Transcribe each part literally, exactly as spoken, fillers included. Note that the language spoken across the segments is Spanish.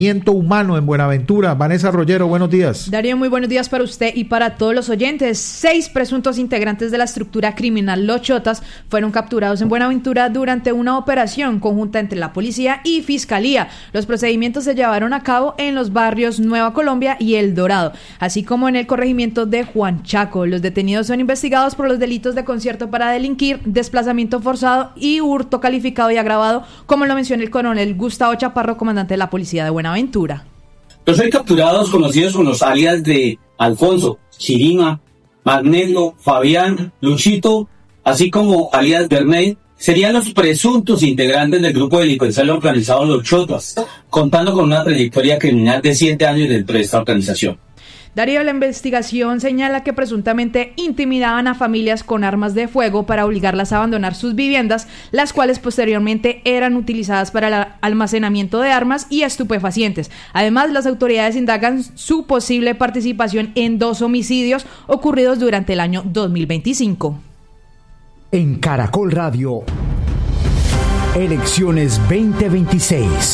Humano en Buenaventura. Vanessa Rollero, buenos días. Darío, muy buenos días para usted y para todos los oyentes. Seis presuntos integrantes de la estructura criminal Los Chotas fueron capturados en Buenaventura durante una operación conjunta entre la policía y fiscalía. Los procedimientos se llevaron a cabo en los barrios Nueva Colombia y El Dorado, así como en el corregimiento de Juan Chaco. Los detenidos son investigados por los delitos de concierto para delinquir, desplazamiento forzado y hurto calificado y agravado, como lo mencionó el coronel Gustavo Chaparro, comandante de la policía de Buenaventura. Aventura. Los hoy capturados, conocidos con los alias de Alfonso, Chirima, Magneto, Fabián, Luchito, así como alias Bernay, serían los presuntos integrantes del grupo delincuencial organizado Los Chotas, contando con una trayectoria criminal de siete años dentro de esta organización. Darío, la investigación señala que presuntamente intimidaban a familias con armas de fuego para obligarlas a abandonar sus viviendas, las cuales posteriormente eran utilizadas para el almacenamiento de armas y estupefacientes. Además, las autoridades indagan su posible participación en dos homicidios ocurridos durante el año dos mil veinticinco. En Caracol Radio, Elecciones veinte veintiséis.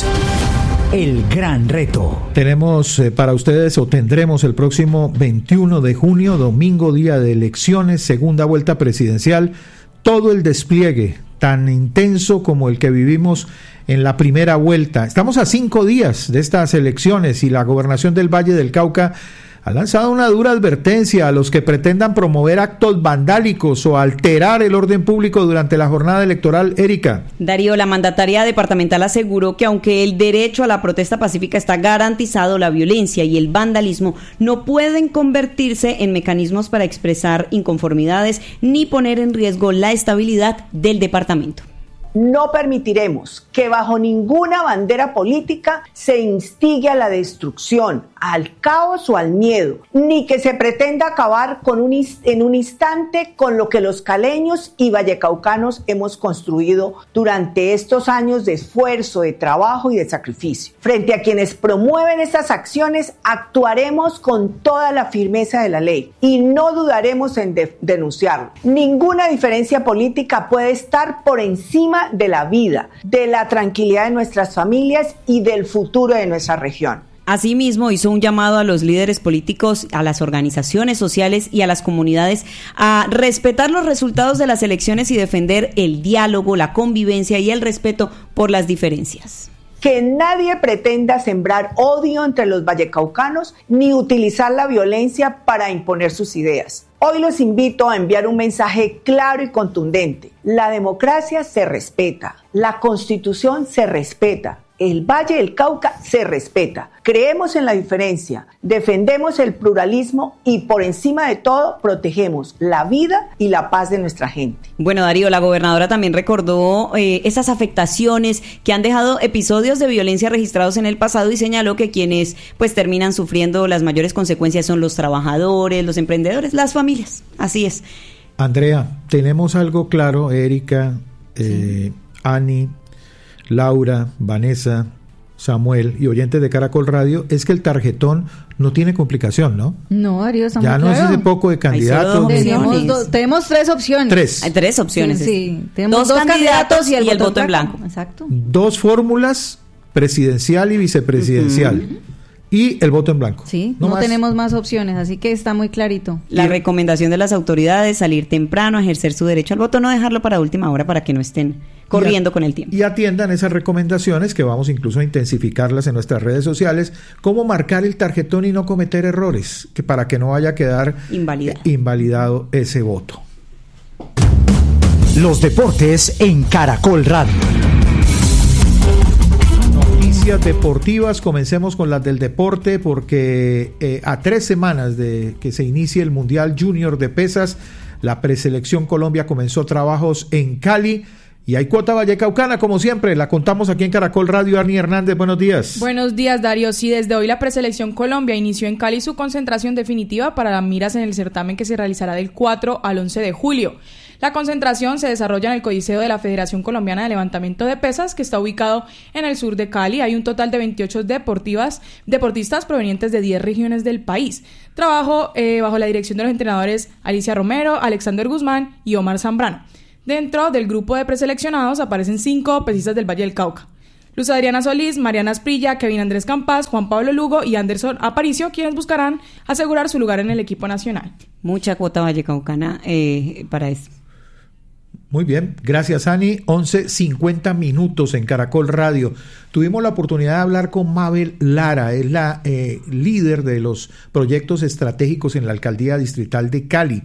El gran reto. Tenemos eh, para ustedes, o tendremos el próximo veintiuno de junio, domingo, día de elecciones, segunda vuelta presidencial, todo el despliegue tan intenso como el que vivimos en la primera vuelta. Estamos a cinco días de estas elecciones y la Gobernación del Valle del Cauca ha lanzado una dura advertencia a los que pretendan promover actos vandálicos o alterar el orden público durante la jornada electoral. Erika. Darío, la mandataria departamental aseguró que aunque el derecho a la protesta pacífica está garantizado, la violencia y el vandalismo no pueden convertirse en mecanismos para expresar inconformidades ni poner en riesgo la estabilidad del departamento. No permitiremos que bajo ninguna bandera política se instigue a la destrucción, al caos o al miedo, ni que se pretenda acabar con un, en un instante con lo que los caleños y vallecaucanos hemos construido durante estos años de esfuerzo, de trabajo y de sacrificio. Frente a quienes promueven estas acciones, actuaremos con toda la firmeza de la ley y no dudaremos en de- denunciarlo. Ninguna diferencia política puede estar por encima de la vida, de la tranquilidad de nuestras familias y del futuro de nuestra región. Asimismo, hizo un llamado a los líderes políticos, a las organizaciones sociales y a las comunidades a respetar los resultados de las elecciones y defender el diálogo, la convivencia y el respeto por las diferencias. Que nadie pretenda sembrar odio entre los vallecaucanos ni utilizar la violencia para imponer sus ideas. Hoy los invito a enviar un mensaje claro y contundente. La democracia se respeta, la Constitución se respeta, el Valle del Cauca se respeta. Creemos en la diferencia, defendemos el pluralismo y por encima de todo protegemos la vida y la paz de nuestra gente. Bueno, Darío, la gobernadora también recordó eh, esas afectaciones que han dejado episodios de violencia registrados en el pasado y señaló que quienes pues terminan sufriendo las mayores consecuencias son los trabajadores, los emprendedores, las familias. Así es. Andrea, tenemos algo claro, Erika, eh, sí. Ani, Laura, Vanessa, Samuel y oyentes de Caracol Radio, es que el tarjetón no tiene complicación, ¿no? No, Darío, está ya muy no claro. es ese poco de candidatos. Tenemos, do, tenemos tres opciones. Tres. Hay tres opciones. Sí, sí. Tenemos dos, dos candidatos, candidatos y el, y el voto, voto en blanco. blanco. Exacto. Dos fórmulas, presidencial y vicepresidencial. Uh-huh. Y el voto en blanco. Sí, no, no tenemos más opciones, así que está muy clarito. La y recomendación de las autoridades, salir temprano, ejercer su derecho al voto, no dejarlo para última hora para que no estén corriendo a, con el tiempo. Y atiendan esas recomendaciones que vamos incluso a intensificarlas en nuestras redes sociales, cómo marcar el tarjetón y no cometer errores, que para que no vaya a quedar invalidado, eh, invalidado ese voto. Los deportes en Caracol Radio. Noticias deportivas, comencemos con las del deporte porque eh, a tres semanas de que se inicie el Mundial Junior de Pesas, la preselección Colombia comenzó trabajos en Cali. Y hay cuota vallecaucana, como siempre, la contamos aquí en Caracol Radio. Arnie Hernández, buenos días. Buenos días, Darío. Sí, desde hoy la preselección Colombia inició en Cali su concentración definitiva para las miras en el certamen que se realizará del cuatro al once de julio. La concentración se desarrolla en el Coliseo de la Federación Colombiana de Levantamiento de Pesas, que está ubicado en el sur de Cali. Hay un total de veintiocho deportivas, deportistas provenientes de diez regiones del país. Trabajo eh, bajo la dirección de los entrenadores Alicia Romero, Alexander Guzmán y Omar Zambrano. Dentro del grupo de preseleccionados aparecen cinco pesistas del Valle del Cauca. Luz Adriana Solís, Mariana Asprilla, Kevin Andrés Campas, Juan Pablo Lugo y Anderson Aparicio, quienes buscarán asegurar su lugar en el equipo nacional. Mucha cuota vallecaucana eh, para eso. Muy bien, gracias Ani. once cincuenta minutos en Caracol Radio. Tuvimos la oportunidad de hablar con Mabel Lara, es la eh, líder de los proyectos estratégicos en la Alcaldía Distrital de Cali.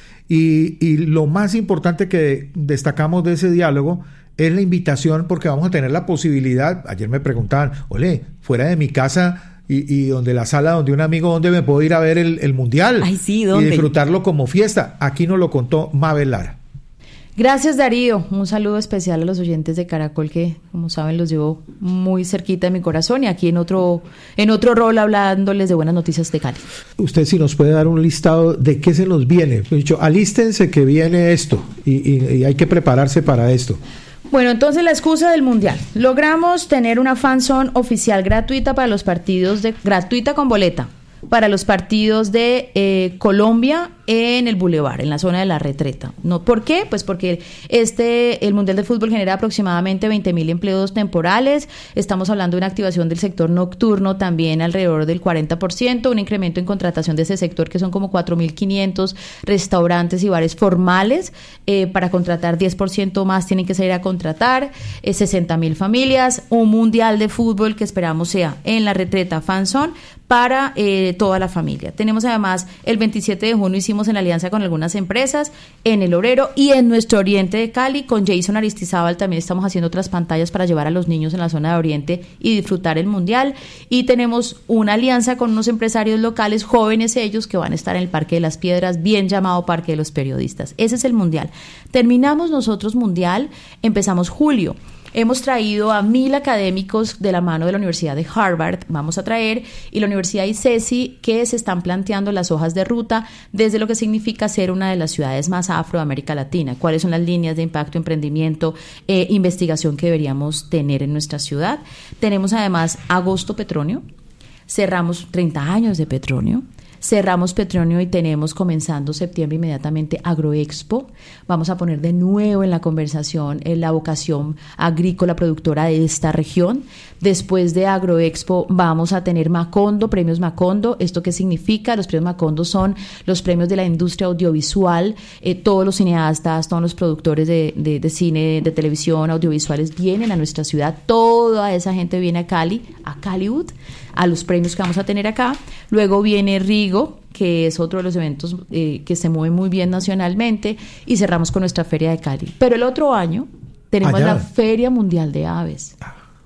Y, y lo más importante que destacamos de ese diálogo es la invitación, porque vamos a tener la posibilidad, ayer me preguntaban, ole, fuera de mi casa y, y donde la sala donde un amigo, ¿dónde me puedo ir a ver el, el Mundial? Ay, sí, ¿dónde? Y disfrutarlo como fiesta. Aquí nos lo contó Mabel Lara. Gracias, Darío. Un saludo especial a los oyentes de Caracol que, como saben, los llevo muy cerquita de mi corazón y aquí en otro en otro rol hablándoles de buenas noticias de Cali. Usted si nos puede dar un listado de qué se nos viene. He dicho, alístense que viene esto y, y, y hay que prepararse para esto. Bueno, entonces la excusa del Mundial. Logramos tener una fan zone oficial gratuita para los partidos, de gratuita con boleta, para los partidos de eh, Colombia en el Boulevard, en la zona de la Retreta. ¿No? ¿Por qué? Pues porque este el Mundial de Fútbol genera aproximadamente veinte mil empleos temporales. Estamos hablando de una activación del sector nocturno también alrededor del cuarenta por ciento, un incremento en contratación de ese sector que son como cuatro mil quinientos restaurantes y bares formales. Eh, para contratar diez por ciento más tienen que salir a contratar, eh, sesenta mil familias, un Mundial de Fútbol que esperamos sea en la Retreta Fan Zone para eh, toda la familia. Tenemos además el veintisiete de junio hicimos en alianza con algunas empresas en el Obrero y en nuestro Oriente de Cali con Jason Aristizábal también estamos haciendo otras pantallas para llevar a los niños en la zona de Oriente y disfrutar el Mundial, y tenemos una alianza con unos empresarios locales, jóvenes ellos, que van a estar en el Parque de las Piedras, bien llamado Parque de los Periodistas. Ese es el Mundial. Terminamos nosotros Mundial, empezamos julio. Hemos traído a mil académicos de la mano de la Universidad de Harvard, vamos a traer, y la Universidad I C E S I, que se están planteando las hojas de ruta desde lo que significa ser una de las ciudades más afro de América Latina, cuáles son las líneas de impacto, emprendimiento, eh, investigación que deberíamos tener en nuestra ciudad. Tenemos además Agosto Petronio, cerramos treinta años de Petronio. Cerramos Petronio y tenemos comenzando septiembre inmediatamente Agroexpo. Vamos a poner de nuevo en la conversación en la vocación agrícola productora de esta región. Después de Agroexpo vamos a tener Macondo, premios Macondo. ¿Esto qué significa? Los premios Macondo son los premios de la industria audiovisual. Eh, todos los cineastas, todos los productores de, de, de cine, de televisión, audiovisuales vienen a nuestra ciudad. Toda esa gente viene a Cali, a Caliwood, a los premios que vamos a tener acá. Luego viene Rigo, que es otro de los eventos eh, que se mueve muy bien nacionalmente, y cerramos con nuestra Feria de Cali. Pero el otro año tenemos Allá. la Feria Mundial de Aves.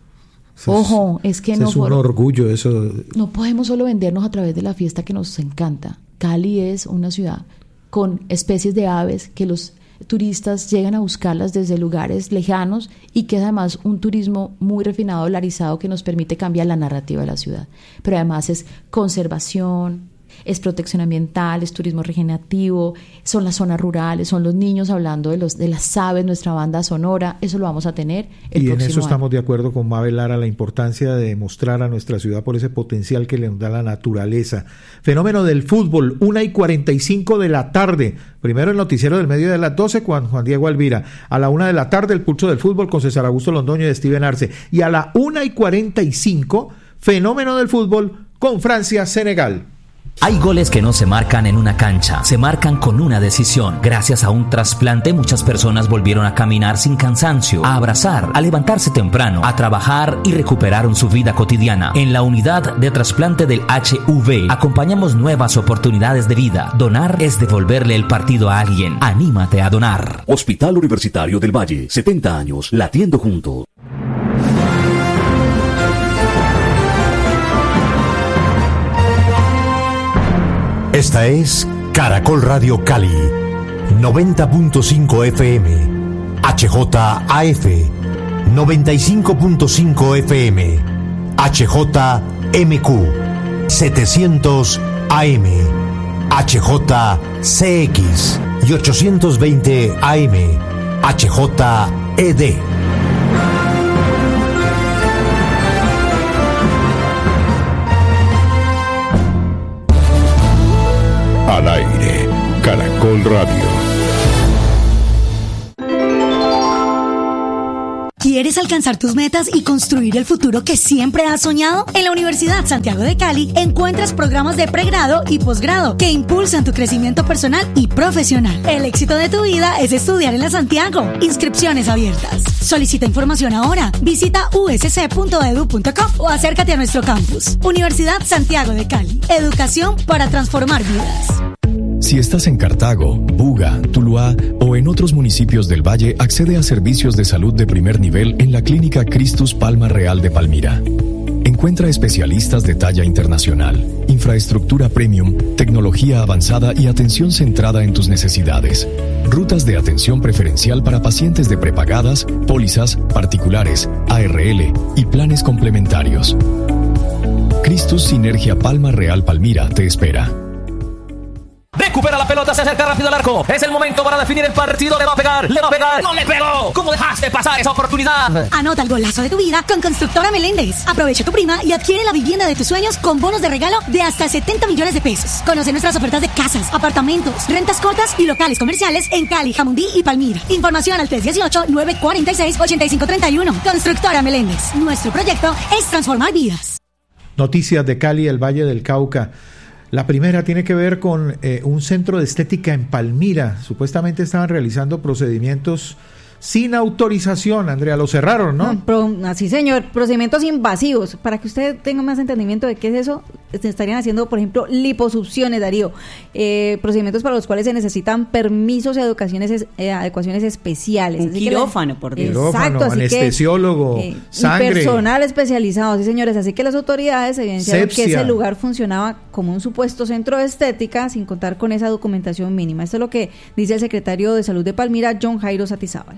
Eso Ojo, es, es que no... Es un por, orgullo eso. No podemos solo vendernos a través de la fiesta que nos encanta. Cali es una ciudad con especies de aves que los turistas llegan a buscarlas desde lugares lejanos y que es además un turismo muy refinado, dolarizado, que nos permite cambiar la narrativa de la ciudad. Pero además es conservación, es protección ambiental, es turismo regenerativo, son las zonas rurales, son los niños hablando de los de las aves, nuestra banda sonora. Eso lo vamos a tener el y próximo en eso año. Estamos de acuerdo con Mabel Lara, la importancia de mostrar a nuestra ciudad por ese potencial que le da la naturaleza. Fenómeno del fútbol, una y cuarenta y cinco de la tarde. Primero el noticiero del medio de las doce con Juan Diego Alvira. A la una de la tarde el pulso del fútbol con César Augusto Londoño y Steven Arce. Y a la una y cuarenta y cinco, fenómeno del fútbol con Francia-Senegal. Hay goles que no se marcan en una cancha, se marcan con una decisión. Gracias a un trasplante, muchas personas volvieron a caminar sin cansancio, a abrazar, a levantarse temprano, a trabajar y recuperaron su vida cotidiana. En la unidad de trasplante del H V, acompañamos nuevas oportunidades de vida. Donar es devolverle el partido a alguien. Anímate a donar. Hospital Universitario del Valle, setenta años, latiendo juntos. Esta es Caracol Radio Cali, noventa punto cinco F M, H J A F, noventa y cinco punto cinco F M, H J M Q, setecientos A M, H J C X y ochocientos veinte A M, H J E D. Al aire, Caracol Radio. ¿Quieres alcanzar tus metas y construir el futuro que siempre has soñado? En la Universidad Santiago de Cali encuentras programas de pregrado y posgrado que impulsan tu crecimiento personal y profesional. El éxito de tu vida es estudiar en la Santiago. Inscripciones abiertas. Solicita información ahora. Visita u s c punto e d u punto co o acércate a nuestro campus. Universidad Santiago de Cali. Educación para transformar vidas. Si estás en Cartago, Buga, Tuluá o en otros municipios del Valle, accede a servicios de salud de primer nivel en la Clínica Cristus Palma Real de Palmira. Encuentra especialistas de talla internacional, infraestructura premium, tecnología avanzada y atención centrada en tus necesidades. Rutas de atención preferencial para pacientes de prepagadas, pólizas, particulares, A R L y planes complementarios. Cristus Sinergia Palma Real Palmira te espera. Recupera la pelota, se acerca rápido al arco. Es el momento para definir el partido. Le va a pegar, le va a pegar. ¡No le pegó! ¿Cómo dejaste pasar esa oportunidad? Anota el golazo de tu vida con Constructora Meléndez. Aprovecha tu prima y adquiere la vivienda de tus sueños con bonos de regalo de hasta setenta millones de pesos. Conoce nuestras ofertas de casas, apartamentos, rentas cortas y locales comerciales en Cali, Jamundí y Palmira. Información al tres uno ocho, nueve cuatro seis, ocho cinco tres uno. Constructora Meléndez. Nuestro proyecto es transformar vidas. Noticias de Cali, el Valle del Cauca. La primera tiene que ver con eh, un centro de estética en Palmira. Supuestamente estaban realizando procedimientos sin autorización. Andrea, lo cerraron, ¿no? no pro, así, señor. Procedimientos invasivos. Para que usted tenga más entendimiento de qué es eso, se estarían haciendo, por ejemplo, liposucciones, Darío. Eh, procedimientos para los cuales se necesitan permisos y adecuaciones, eh, adecuaciones especiales. Un así quirófano, la, por Dios. Exacto, así anestesiólogo, que, eh, sangre. Personal especializado, sí, señores. Así que las autoridades evidenciaron Sepsia. que ese lugar funcionaba como un supuesto centro de estética sin contar con esa documentación mínima. Esto es lo que dice el secretario de Salud de Palmira, John Jairo Satizábal.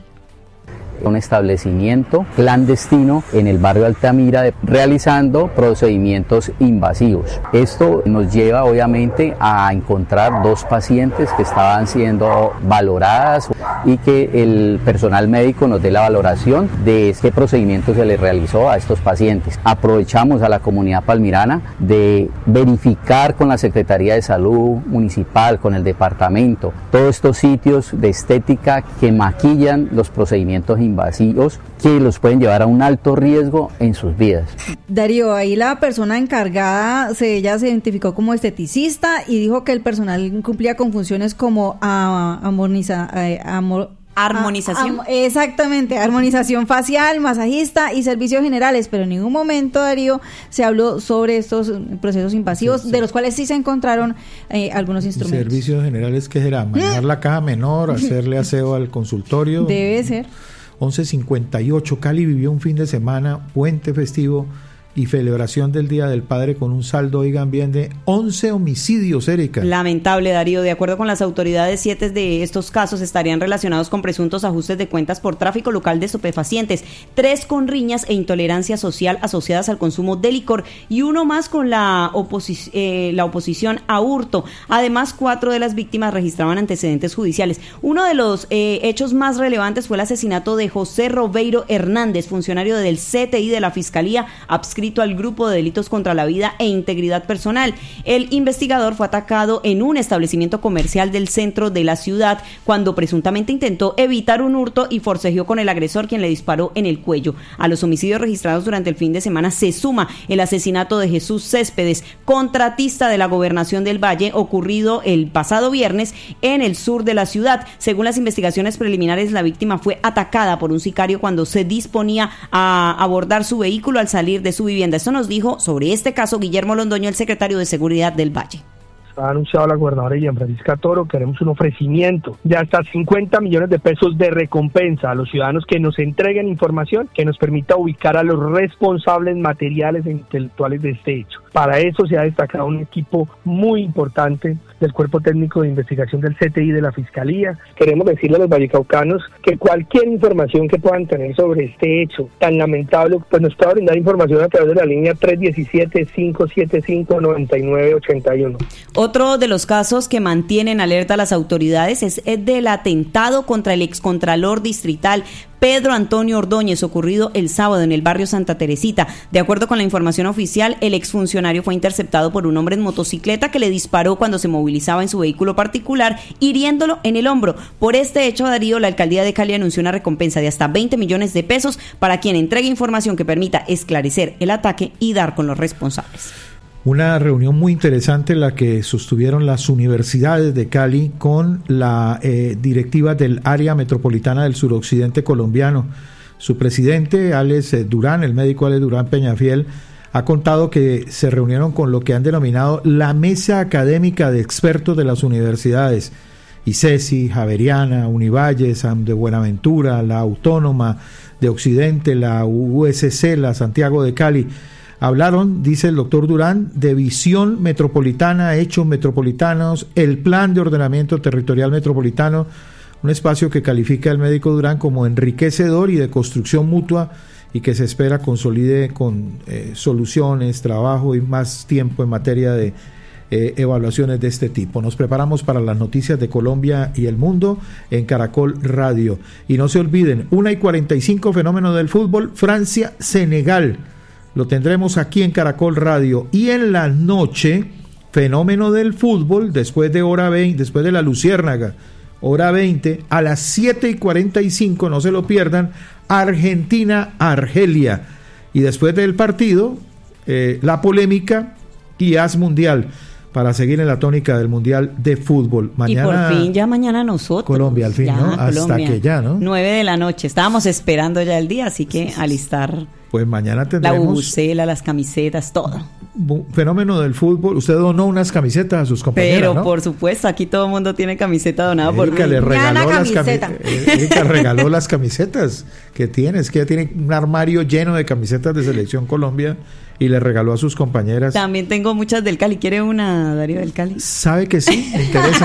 Un establecimiento clandestino en el barrio Altamira de, realizando procedimientos invasivos. Esto nos lleva obviamente a encontrar dos pacientes que estaban siendo valoradas y que el personal médico nos dé la valoración de este procedimiento se le realizó a estos pacientes. Aprovechamos a la comunidad palmirana de verificar con la Secretaría de Salud Municipal, con el departamento, todos estos sitios de estética que maquillan los procedimientos invasivos invasivos que los pueden llevar a un alto riesgo en sus vidas. Darío, ahí la persona encargada, se, ella se identificó como esteticista y dijo que el personal cumplía con funciones como a, amorniza, a, amor, Armonización. A, a, exactamente, armonización facial, masajista y servicios generales, pero en ningún momento, Darío, se habló sobre estos procesos invasivos, sí, sí. de los cuales sí se encontraron eh, algunos instrumentos. Servicios generales, ¿qué será? Manejar la caja menor, hacerle aseo al consultorio. Debe ser. once cincuenta y ocho, Cali vivió un fin de semana, puente festivo y celebración del Día del Padre con un saldo, oigan bien, de once homicidios, Erika. Lamentable, Darío. De acuerdo con las autoridades, siete de estos casos estarían relacionados con presuntos ajustes de cuentas por tráfico local de estupefacientes, tres con riñas e intolerancia social asociadas al consumo de licor y uno más con la, oposi- eh, la oposición a hurto. Además, cuatro de las víctimas registraban antecedentes judiciales. Uno de los eh, hechos más relevantes fue el asesinato de José Robeiro Hernández, funcionario del C T I de la Fiscalía, adscrito al grupo de delitos contra la vida e integridad personal. El investigador fue atacado en un establecimiento comercial del centro de la ciudad cuando presuntamente intentó evitar un hurto y forcejeó con el agresor, quien le disparó en el cuello. A los homicidios registrados durante el fin de semana se suma el asesinato de Jesús Céspedes, contratista de la Gobernación del Valle, ocurrido el pasado viernes en el sur de la ciudad. Según las investigaciones preliminares, la víctima fue atacada por un sicario cuando se disponía a abordar su vehículo al salir de su vivienda. Esto nos dijo sobre este caso Guillermo Londoño, el secretario de Seguridad del Valle. Ha anunciado la gobernadora Ilian Francisca Toro que haremos un ofrecimiento de hasta cincuenta millones de pesos de recompensa a los ciudadanos que nos entreguen información que nos permita ubicar a los responsables materiales e intelectuales de este hecho. Para eso se ha destacado un equipo muy importante del Cuerpo Técnico de Investigación del C T I de la Fiscalía. Queremos decirle a los vallecaucanos que cualquier información que puedan tener sobre este hecho tan lamentable, pues nos pueda brindar información a través de la línea tres uno siete, cinco siete cinco, nueve nueve ocho uno. Otro de los casos que mantienen alerta a las autoridades es el del atentado contra el excontralor distrital Pedro Antonio Ordóñez, ocurrido el sábado en el barrio Santa Teresita. De acuerdo con la información oficial, el exfuncionario fue interceptado por un hombre en motocicleta que le disparó cuando se movilizaba en su vehículo particular, hiriéndolo en el hombro. Por este hecho, Darío, la alcaldía de Cali anunció una recompensa de hasta veinte millones de pesos para quien entregue información que permita esclarecer el ataque y dar con los responsables. Una reunión muy interesante la que sostuvieron las universidades de Cali con la eh, directiva del área metropolitana del suroccidente colombiano. Su presidente, Alex Durán, el médico Alex Durán Peñafiel, ha contado que se reunieron con lo que han denominado la Mesa Académica de Expertos de las Universidades, ICESI, Javeriana, Univalle, San de Buenaventura, la Autónoma de Occidente, la U S C, la Santiago de Cali. Hablaron, dice el doctor Durán, de visión metropolitana, hechos metropolitanos, el plan de ordenamiento territorial metropolitano, un espacio que califica el médico Durán como enriquecedor y de construcción mutua y que se espera consolide con eh, soluciones, trabajo y más tiempo en materia de eh, evaluaciones de este tipo. Nos preparamos para las noticias de Colombia y el mundo en Caracol Radio. Y no se olviden, una y cuarenta y cinco, fenómeno del fútbol, Francia-Senegal. Lo tendremos aquí en Caracol Radio. Y en la noche, fenómeno del fútbol, después de hora veinte, después de la Luciérnaga, hora veinte, a las siete y cuarenta y cinco, no se lo pierdan, Argentina-Argelia. Y después del partido, eh, la polémica y as mundial, para seguir en la tónica del Mundial de Fútbol. Mañana, y por fin, ya mañana nosotros. Colombia, al fin, ya, ¿no? Hasta Colombia. que ya, ¿no? Nueve de la noche. Estábamos esperando ya el día, así que alistar. Pues mañana tendremos... La bubucela, las camisetas, todo. Fenómeno del fútbol. Usted donó unas camisetas a sus compañeras, Pero, ¿no? por supuesto, aquí todo el mundo tiene camiseta donada por mí. Le regaló las camiseta. Cami- Erika regaló las camisetas que tiene. Es que ella tiene un armario lleno de camisetas de Selección Colombia y le regaló a sus compañeras. También tengo muchas del Cali. ¿Quiere una, Darío, del Cali? ¿Sabe que sí? Me interesa.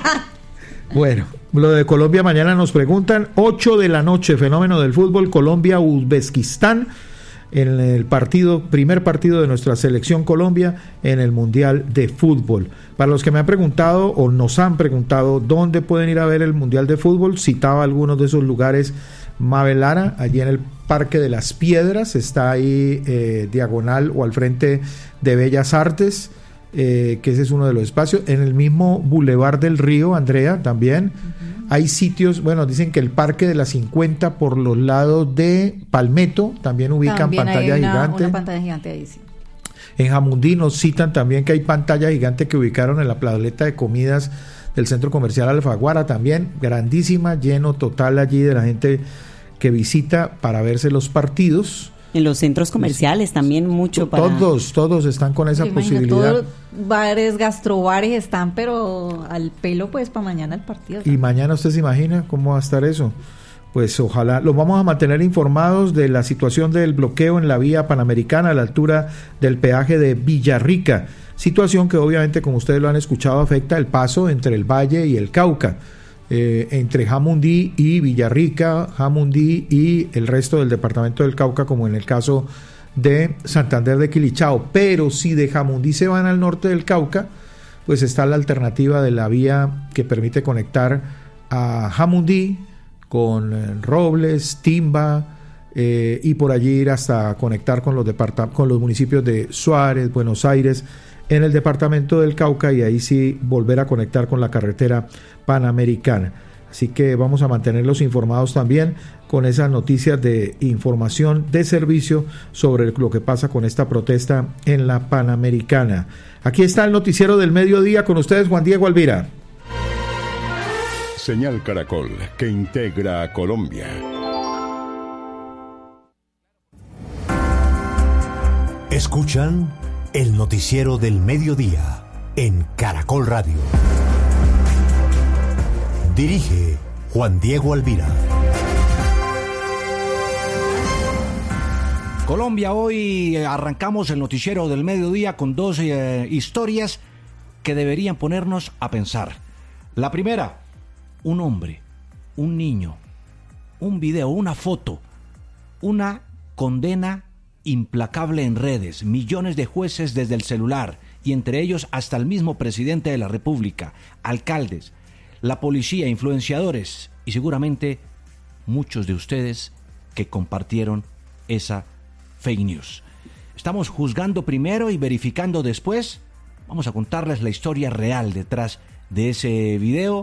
Bueno, lo de Colombia mañana nos preguntan. ocho de la noche, fenómeno del fútbol, Colombia-Uzbekistán, en el partido, primer partido de nuestra selección Colombia en el Mundial de Fútbol. Para los que me han preguntado o nos han preguntado dónde pueden ir a ver el Mundial de Fútbol, citaba algunos de esos lugares. Mabel Lara, allí en el Parque de las Piedras, está ahí eh, diagonal o al frente de Bellas Artes, eh, que ese es uno de los espacios. En el mismo Boulevard del Río, Andrea, también uh-huh. Hay sitios, bueno, dicen que el Parque de las cincuenta por los lados de Palmetto también ubican también pantalla hay una, gigante. una pantalla gigante ahí, sí. En Jamundí nos citan también que hay pantalla gigante que ubicaron en la plazoleta de comidas del centro comercial Alfaguara, también grandísima, lleno total allí de la gente que visita para verse los partidos. En los centros comerciales también mucho para... Todos, todos están con esa posibilidad. Todos bares, gastrobares están, pero al pelo pues para mañana el partido. Y mañana usted se imagina cómo va a estar eso. Pues ojalá, los vamos a mantener informados de la situación del bloqueo en la vía panamericana a la altura del peaje de Villarrica. Situación que obviamente, como ustedes lo han escuchado, afecta el paso entre el Valle y el Cauca. Eh, entre Jamundí y Villarrica, Jamundí y el resto del departamento del Cauca, como en el caso de Santander de Quilichao. Pero si de Jamundí se van al norte del Cauca, pues está la alternativa de la vía que permite conectar a Jamundí con eh, Robles, Timba, eh, y por allí ir hasta conectar con los, departa- con los municipios de Suárez, Buenos Aires, en el departamento del Cauca, y ahí sí volver a conectar con la carretera panamericana. Así que vamos a mantenerlos informados también con esas noticias de información de servicio sobre lo que pasa con esta protesta en la Panamericana. Aquí está el noticiero del mediodía con ustedes, Juan Diego Alvira. Señal Caracol, que integra a Colombia. Escuchan el noticiero del mediodía en Caracol Radio. Dirige Juan Diego Alvira. Colombia, hoy arrancamos el noticiero del mediodía con dos eh, historias que deberían ponernos a pensar. La primera, un hombre, un niño, un video, una foto, una condena implacable en redes, millones de jueces desde el celular y entre ellos hasta el mismo presidente de la República, alcaldes, la policía, influenciadores y seguramente muchos de ustedes que compartieron esa fake news. Estamos juzgando primero y verificando después. Vamos a contarles la historia real detrás de ese video,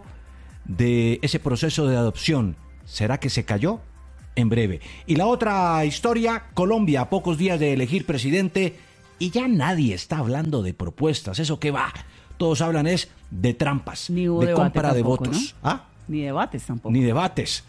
de ese proceso de adopción. ¿Será que se cayó? En breve. Y la otra historia, Colombia, a pocos días de elegir presidente, y ya nadie está hablando de propuestas. ¿Eso qué va? Todos hablan es de trampas, Ni hubo de debate compra de tampoco, votos. ¿no? ¿Ah? Ni debates tampoco. Ni debates.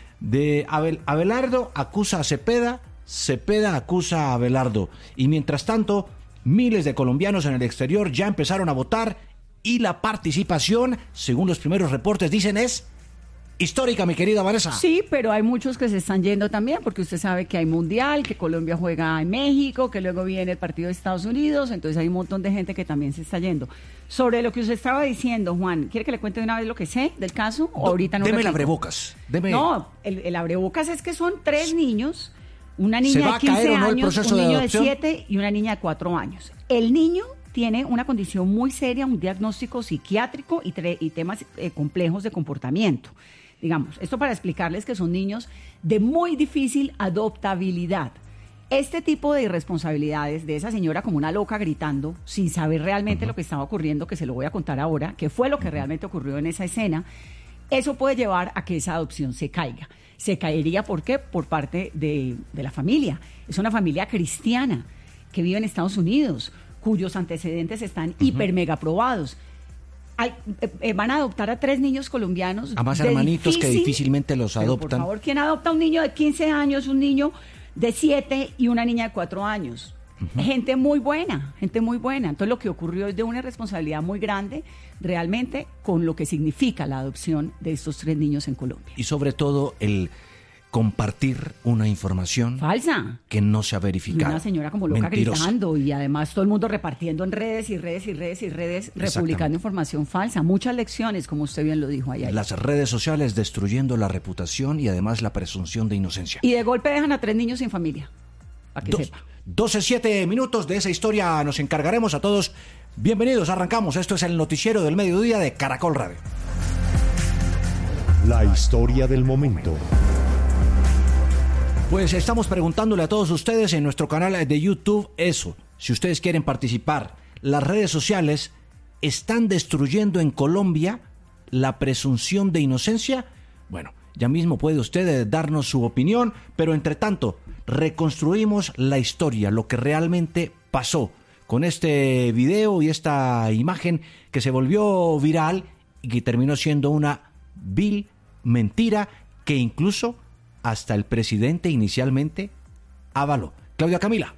De Abel, Abelardo acusa a Cepeda, Cepeda acusa a Abelardo. Y mientras tanto, miles de colombianos en el exterior ya empezaron a votar y la participación, según los primeros reportes, dicen es histórica, mi querida Vanessa. Sí, pero hay muchos que se están yendo también, porque usted sabe que hay mundial, que Colombia juega en México, que luego viene el partido de Estados Unidos, entonces hay un montón de gente que también se está yendo. Sobre lo que usted estaba diciendo, Juan, ¿quiere que le cuente de una vez lo que sé del caso? ¿O ahorita no? Deme el repito? abrebocas. Deme... No, el, el abrebocas es que son tres niños, una ¿Se niña va de a caer quince o no el años, proceso un de niño de adopción? siete y una niña de cuatro años. El niño tiene una condición muy seria, un diagnóstico psiquiátrico y, tre- y temas eh, complejos de comportamiento. Digamos, esto para explicarles que son niños de muy difícil adoptabilidad. Este tipo de irresponsabilidades de esa señora como una loca gritando sin saber realmente uh-huh. lo que estaba ocurriendo, que se lo voy a contar ahora, que fue lo que realmente ocurrió en esa escena, eso puede llevar a que esa adopción se caiga. Se caería, ¿por qué? Por parte de, de la familia. Es una familia cristiana que vive en Estados Unidos, cuyos antecedentes están uh-huh. hiper mega probados. Hay, eh, eh, van a adoptar a tres niños colombianos. A más hermanitos difícil, que difícilmente los adoptan. Pero por favor, ¿quién adopta a un niño de quince años, un niño de siete y una niña de cuatro años? Uh-huh. Gente muy buena, gente muy buena. Entonces lo que ocurrió es de una responsabilidad muy grande realmente con lo que significa la adopción de estos tres niños en Colombia. Y sobre todo el compartir una información falsa que no se ha verificado. Y una señora como loca mentirosa. Gritando y además todo el mundo repartiendo en redes y redes y redes y redes, republicando información falsa. Muchas lecciones, como usted bien lo dijo allá. Las redes sociales destruyendo la reputación y además la presunción de inocencia. Y de golpe dejan a tres niños sin familia, para que Dos, sepa. doce, siete minutos de esa historia nos encargaremos a todos. Bienvenidos, arrancamos. Esto es el noticiero del mediodía de Caracol Radio. La historia del momento. Pues estamos preguntándole a todos ustedes en nuestro canal de YouTube eso. Si ustedes quieren participar, las redes sociales están destruyendo en Colombia la presunción de inocencia. Bueno, ya mismo puede usted darnos su opinión, pero entre tanto, reconstruimos la historia, lo que realmente pasó con este video y esta imagen que se volvió viral y que terminó siendo una vil mentira que incluso hasta el presidente inicialmente avaló. Claudia Camila.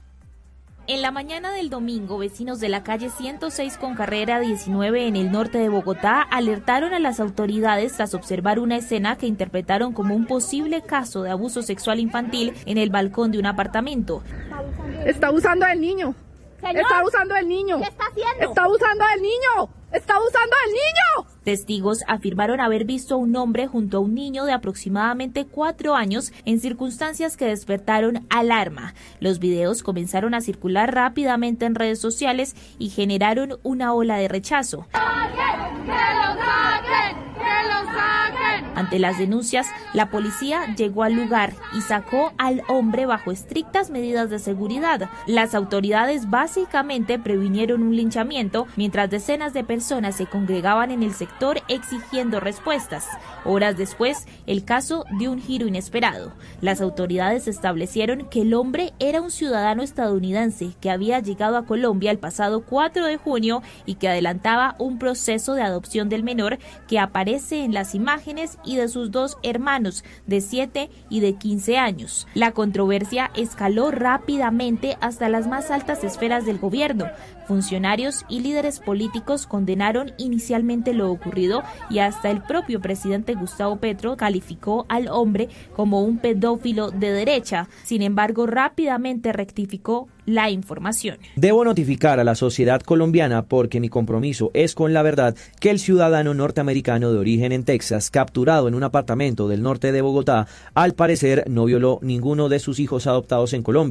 En la mañana del domingo, vecinos de la calle ciento seis con carrera diecinueve en el norte de Bogotá alertaron a las autoridades tras observar una escena que interpretaron como un posible caso de abuso sexual infantil en el balcón de un apartamento. Está abusando del niño. Señor, está abusando del niño. ¿Qué está haciendo? Está abusando del niño. ¡Está abusando del niño! Testigos afirmaron haber visto a un hombre junto a un niño de aproximadamente cuatro años en circunstancias que despertaron alarma. Los videos comenzaron a circular rápidamente en redes sociales y generaron una ola de rechazo. ¡Que lo saquen! ¡Que lo saquen! Ante las denuncias, la policía llegó al lugar y sacó al hombre bajo estrictas medidas de seguridad. Las autoridades básicamente previnieron un linchamiento mientras decenas de personas personas se congregaban en el sector exigiendo respuestas. Horas después, el caso dio un giro inesperado. Las autoridades establecieron que el hombre era un ciudadano estadounidense que había llegado a Colombia el pasado cuatro de junio y que adelantaba un proceso de adopción del menor que aparece en las imágenes y de sus dos hermanos de siete y de quince años. La controversia escaló rápidamente hasta las más altas esferas del gobierno. Funcionarios y líderes políticos condenaron inicialmente lo ocurrido y hasta el propio presidente Gustavo Petro calificó al hombre como un pedófilo de derecha. Sin embargo, rápidamente rectificó la información. Debo notificar a la sociedad colombiana, porque mi compromiso es con la verdad, que el ciudadano norteamericano de origen en Texas, capturado en un apartamento del norte de Bogotá, al parecer no violó ninguno de sus hijos adoptados en Colombia.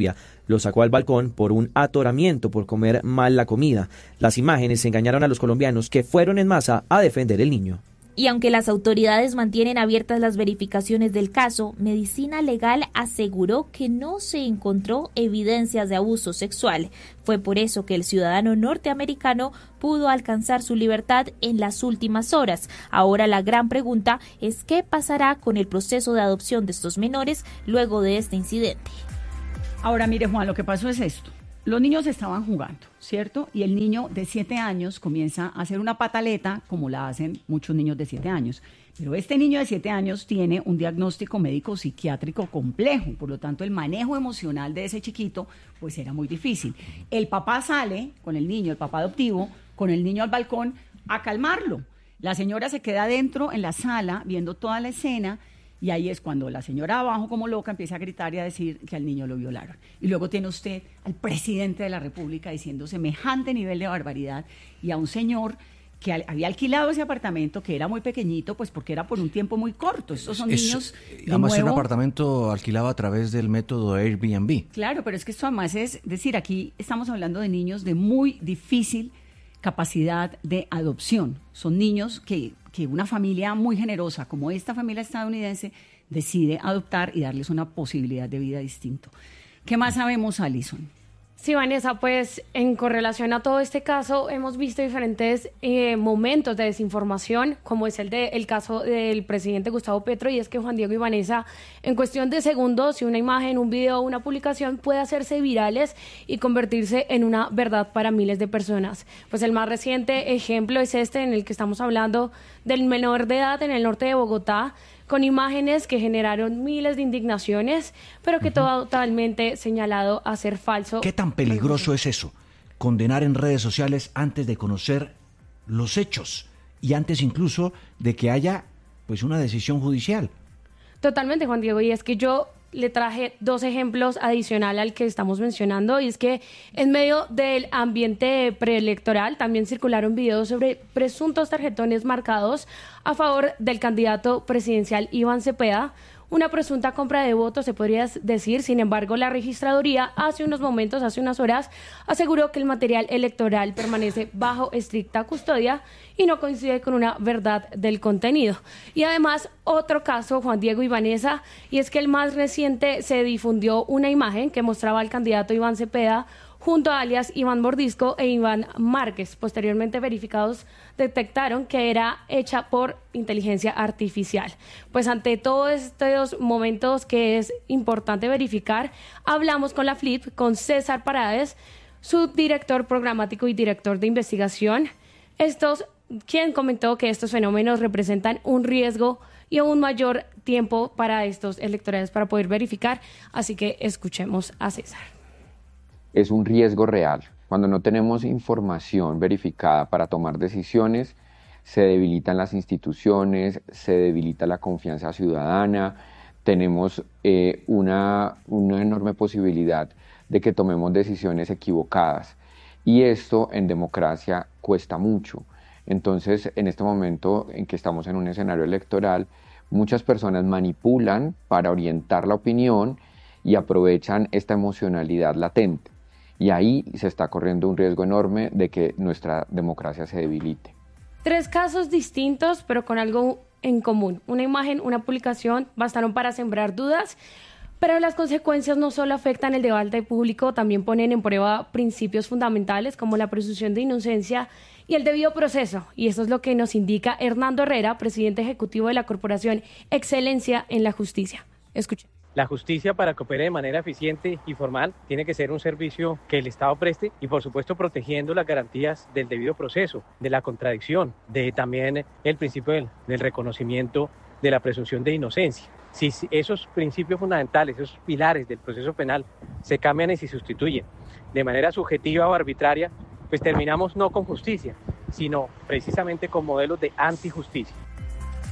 lo sacó al balcón por un atoramiento por comer mal la comida. Las imágenes engañaron a los colombianos, que fueron en masa a defender el niño. Y aunque las autoridades mantienen abiertas las verificaciones del caso, Medicina Legal aseguró que no se encontró evidencias de abuso sexual. Fue por eso que el ciudadano norteamericano pudo alcanzar su libertad en las últimas horas. Ahora la gran pregunta es qué pasará con el proceso de adopción de estos menores luego de este incidente. Ahora mire, Juan, lo que pasó es esto. Los niños estaban jugando, ¿cierto? Y el niño de siete años comienza a hacer una pataleta, como la hacen muchos niños de siete años. Pero este niño de siete años tiene un diagnóstico médico psiquiátrico complejo, por lo tanto el manejo emocional de ese chiquito pues era muy difícil. El papá sale con el niño, el papá adoptivo, con el niño al balcón a calmarlo. La señora se queda adentro en la sala viendo toda la escena. Y ahí es cuando la señora abajo, como loca, empieza a gritar y a decir que al niño lo violaron. Y luego tiene usted al presidente de la República diciendo semejante nivel de barbaridad y a un señor que al, había alquilado ese apartamento, que era muy pequeñito, pues porque era por un tiempo muy corto. Estos son es, niños de además nuevo. Es un apartamento alquilado a través del método Airbnb. Claro, pero es que esto además es decir, aquí estamos hablando de niños de muy difícil capacidad de adopción. Son niños que, que una familia muy generosa, como esta familia estadounidense, decide adoptar y darles una posibilidad de vida distinta. ¿Qué más sabemos, Alison? Sí, Vanessa, pues en correlación a todo este caso hemos visto diferentes eh, momentos de desinformación, como es el de el caso del presidente Gustavo Petro, y es que Juan Diego y Vanessa, en cuestión de segundos, si una imagen, un video o una publicación puede hacerse virales y convertirse en una verdad para miles de personas. Pues el más reciente ejemplo es este, en el que estamos hablando del menor de edad en el norte de Bogotá, con imágenes que generaron miles de indignaciones, pero que uh-huh. totalmente señalado a ser falso. ¿Qué tan peligroso es eso? Condenar en redes sociales antes de conocer los hechos y antes incluso de que haya pues una decisión judicial. Totalmente, Juan Diego, y es que yo le traje dos ejemplos adicional al que estamos mencionando, y es que en medio del ambiente preelectoral también circularon videos sobre presuntos tarjetones marcados a favor del candidato presidencial Iván Cepeda, una presunta compra de votos, se podría decir. Sin embargo, la registraduría hace unos momentos, hace unas horas, aseguró que el material electoral permanece bajo estricta custodia y no coincide con una verdad del contenido. Y además, otro caso, Juan Diego y Vanessa, y es que el más reciente se difundió una imagen que mostraba al candidato Iván Cepeda junto a alias Iván Mordisco e Iván Márquez. Posteriormente verificados detectaron que era hecha por inteligencia artificial. Pues ante todos estos momentos que es importante verificar, hablamos con la Flip, con César Parades, su director programático y director de investigación, estos, quien comentó que estos fenómenos representan un riesgo y un mayor tiempo para estos electorales para poder verificar. Así que escuchemos a César. Es un riesgo real. Cuando no tenemos información verificada para tomar decisiones, se debilitan las instituciones, se debilita la confianza ciudadana, tenemos eh, una, una enorme posibilidad de que tomemos decisiones equivocadas. Y esto en democracia cuesta mucho. Entonces, en este momento en que estamos en un escenario electoral, muchas personas manipulan para orientar la opinión y aprovechan esta emocionalidad latente. Y ahí se está corriendo un riesgo enorme de que nuestra democracia se debilite. Tres casos distintos, pero con algo en común. Una imagen, una publicación, bastaron para sembrar dudas, pero las consecuencias no solo afectan el debate público, también ponen en prueba principios fundamentales como la presunción de inocencia y el debido proceso. Y eso es lo que nos indica Hernando Herrera, presidente ejecutivo de la Corporación Excelencia en la Justicia. Escuchen. La justicia, para que opere de manera eficiente y formal, tiene que ser un servicio que el Estado preste y, por supuesto, protegiendo las garantías del debido proceso, de la contradicción, de también el principio del, del reconocimiento de la presunción de inocencia. Si esos principios fundamentales, esos pilares del proceso penal se cambian y se sustituyen de manera subjetiva o arbitraria, pues terminamos no con justicia, sino precisamente con modelos de antijusticia.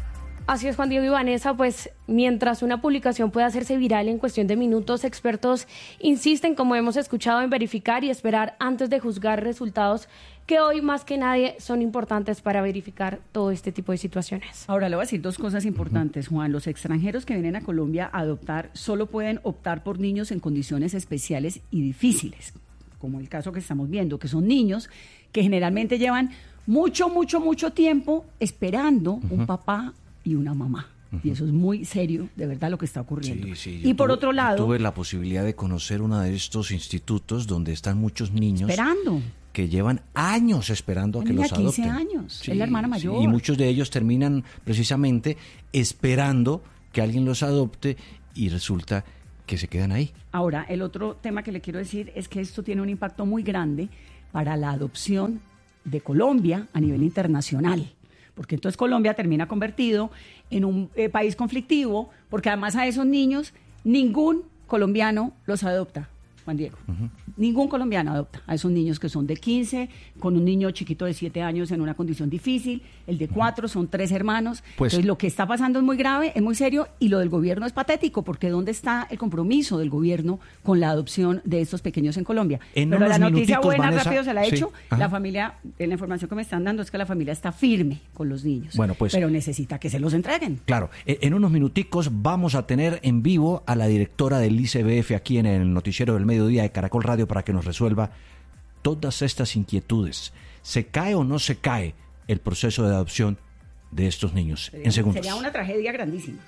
Así es, Juan Diego y Vanessa, pues mientras una publicación puede hacerse viral en cuestión de minutos, expertos insisten, como hemos escuchado, en verificar y esperar antes de juzgar resultados que hoy más que nadie son importantes para verificar todo este tipo de situaciones. Ahora le voy a decir dos cosas importantes, Juan. Los extranjeros que vienen a Colombia a adoptar solo pueden optar por niños en condiciones especiales y difíciles, como el caso que estamos viendo, que son niños que generalmente llevan mucho, mucho, mucho tiempo esperando uh-huh. un papá y una mamá. Uh-huh. Y eso es muy serio, de verdad, lo que está ocurriendo. Sí, sí, y por tuve, otro lado... Tuve la posibilidad de conocer uno de estos institutos donde están muchos niños... Esperando. Que llevan años esperando a que los adopten. quince años, sí, es la hermana mayor. Sí, y muchos de ellos terminan precisamente esperando que alguien los adopte y resulta que se quedan ahí. Ahora, el otro tema que le quiero decir es que esto tiene un impacto muy grande para la adopción de Colombia a nivel internacional. Porque entonces Colombia termina convertido en un eh, país conflictivo, porque además a esos niños ningún colombiano los adopta, Juan Diego. Uh-huh. Ningún colombiano adopta a esos niños que son de quince, con un niño chiquito de siete años en una condición difícil, el de cuatro, son tres hermanos. Pues, entonces lo que está pasando es muy grave, es muy serio, y lo del gobierno es patético, porque ¿dónde está el compromiso del gobierno con la adopción de estos pequeños en Colombia? En Pero la noticia buena, Vanessa, rápido se la he sí. hecho, Ajá. la familia, la información que me están dando es que la familia está firme con los niños, bueno, pues, pero necesita que se los entreguen. Claro, en unos minuticos vamos a tener en vivo a la directora del I C B F aquí en el noticiero del mediodía de Caracol Radio para que nos resuelva todas estas inquietudes. ¿Se cae o no se cae el proceso de adopción de estos niños? Sería, en segundos. Sería una tragedia grandísima.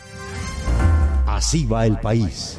Así va el país.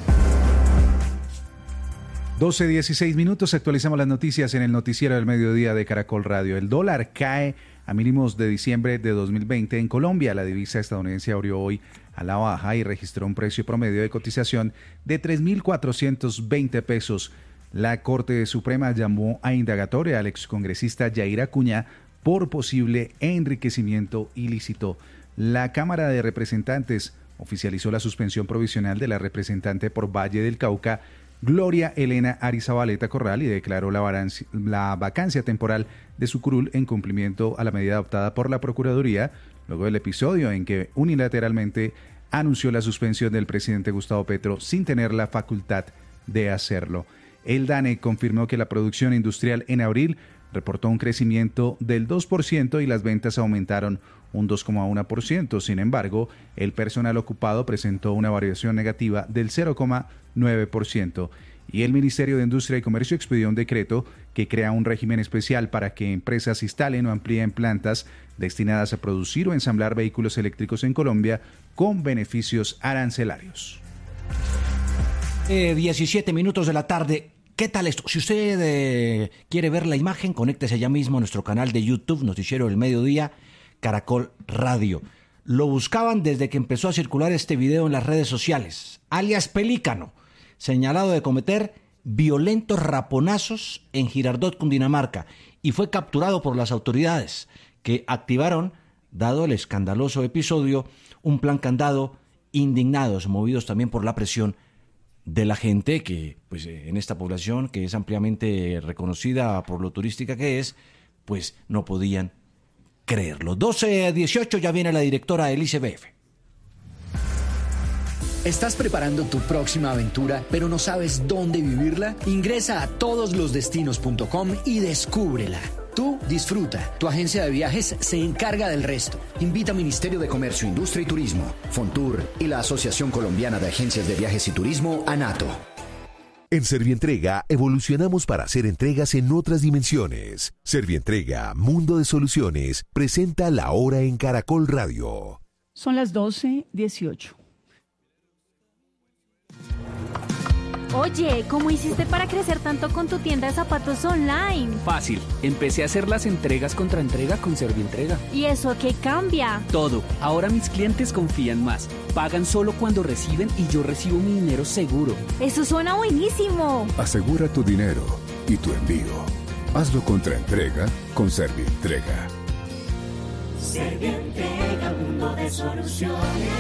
doce dieciséis minutos, actualizamos las noticias en el noticiero del mediodía de Caracol Radio. El dólar cae a mínimos de diciembre de dos mil veinte en Colombia. La divisa estadounidense abrió hoy a la baja y registró un precio promedio de cotización de tres mil cuatrocientos veinte pesos. La Corte Suprema llamó a indagatoria al excongresista Yair Acuña por posible enriquecimiento ilícito. La Cámara de Representantes oficializó la suspensión provisional de la representante por Valle del Cauca, Gloria Elena Arizabaleta Corral, y declaró la, vacancia, la vacancia temporal de su curul en cumplimiento a la medida adoptada por la Procuraduría, luego del episodio en que unilateralmente anunció la suspensión del presidente Gustavo Petro sin tener la facultad de hacerlo. El DANE confirmó que la producción industrial en abril reportó un crecimiento del dos por ciento y las ventas aumentaron un dos coma uno por ciento. Sin embargo, el personal ocupado presentó una variación negativa del cero coma nueve por ciento. Y el Ministerio de Industria y Comercio expidió un decreto que crea un régimen especial para que empresas instalen o amplíen plantas destinadas a producir o ensamblar vehículos eléctricos en Colombia con beneficios arancelarios. Eh, diecisiete minutos de la tarde. ¿Qué tal esto? Si usted eh, quiere ver la imagen, conéctese ya mismo a nuestro canal de YouTube, Noticiero del Mediodía, Caracol Radio. Lo buscaban desde que empezó a circular este video en las redes sociales. Alias Pelícano, señalado de cometer violentos raponazos en Girardot, Cundinamarca, y fue capturado por las autoridades, que activaron, dado el escandaloso episodio, un plan candado, indignados, movidos también por la presión de la gente que, pues, en esta población que es ampliamente reconocida por lo turística que es, pues no podían creerlo. doce a dieciocho, ya viene la directora del I C B F. ¿Estás preparando tu próxima aventura, pero no sabes dónde vivirla? Ingresa a todos los destinos punto com y descúbrela. Tú disfruta, tu agencia de viajes se encarga del resto. Invita a Ministerio de Comercio, Industria y Turismo, Fontur y la Asociación Colombiana de Agencias de Viajes y Turismo, ANATO. En Servientrega evolucionamos para hacer entregas en otras dimensiones. Servientrega, Mundo de Soluciones, presenta La Hora en Caracol Radio. Son las doce dieciocho. Oye, ¿cómo hiciste para crecer tanto con tu tienda de zapatos online? Fácil, empecé a hacer las entregas contra entrega con Servientrega. ¿Y eso qué cambia? Todo, ahora mis clientes confían más, pagan solo cuando reciben y yo recibo mi dinero seguro. ¡Eso suena buenísimo! Asegura tu dinero y tu envío. Hazlo contra entrega con Servientrega. Servientrega, mundo de soluciones.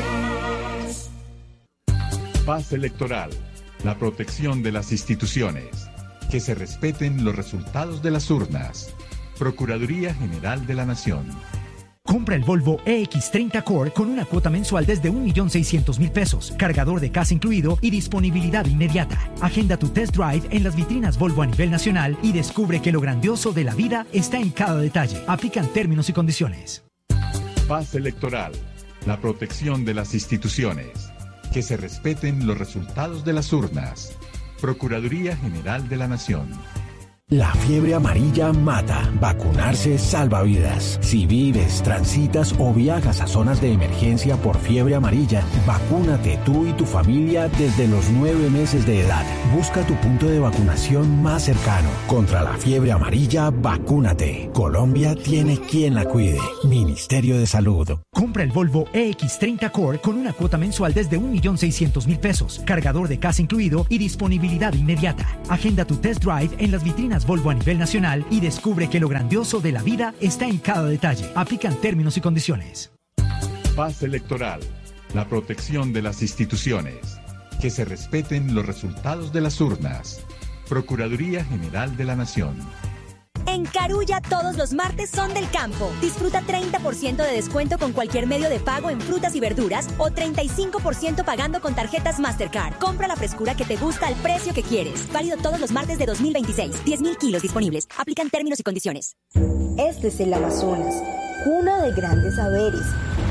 Paz electoral. La protección de las instituciones, que se respeten los resultados de las urnas. Procuraduría General de la Nación. Compra el Volvo E X treinta Core con una cuota mensual desde un millón seiscientos mil pesos, cargador de casa incluido y disponibilidad inmediata. Agenda tu test drive en las vitrinas Volvo a nivel nacional y descubre que lo grandioso de la vida está en cada detalle. Aplican términos y condiciones. Paz electoral. La protección de las instituciones. Que se respeten los resultados de las urnas. Procuraduría General de la Nación. La fiebre amarilla mata. Vacunarse salva vidas. Si vives, transitas o viajas a zonas de emergencia por fiebre amarilla, vacúnate tú y tu familia desde los nueve meses de edad. Busca tu punto de vacunación más cercano. Contra la fiebre amarilla, vacúnate. Colombia tiene quien la cuide. Ministerio de Salud. Compra el Volvo E X treinta Core con una cuota mensual desde un millón seiscientos mil pesos, cargador de casa incluido y disponibilidad inmediata. Agenda tu test drive en las vitrinas Volvo a nivel nacional y descubre que lo grandioso de la vida está en cada detalle. Aplican términos y condiciones. Paz electoral. La protección de las instituciones. Que se respeten los resultados de las urnas. Procuraduría General de la Nación. En Carulla todos los martes son del campo. Disfruta treinta por ciento de descuento con cualquier medio de pago en frutas y verduras o treinta y cinco por ciento pagando con tarjetas Mastercard. Compra la frescura que te gusta al precio que quieres. Válido todos los martes de dos mil veintiséis. diez mil kilos disponibles. Aplican términos y condiciones. Este es el Amazonas, cuna de grandes saberes,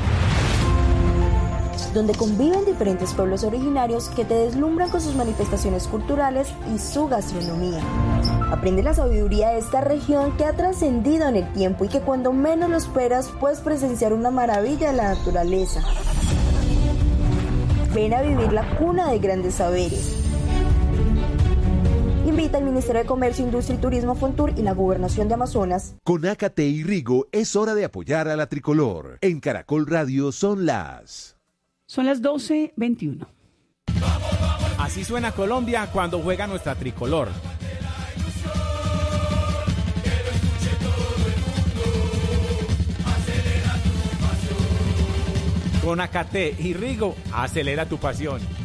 donde conviven diferentes pueblos originarios que te deslumbran con sus manifestaciones culturales y su gastronomía. Aprende la sabiduría de esta región que ha trascendido en el tiempo y que cuando menos lo esperas puedes presenciar una maravilla de la naturaleza. Ven a vivir la cuna de grandes saberes. Invita al Ministerio de Comercio, Industria y Turismo, Fontur y la Gobernación de Amazonas. Con Ácate y Rigo es hora de apoyar a la tricolor. En Caracol Radio son las... Son las doce veintiuno. Así suena Colombia cuando juega nuestra tricolor. Con Ácate y Rigo, acelera tu pasión.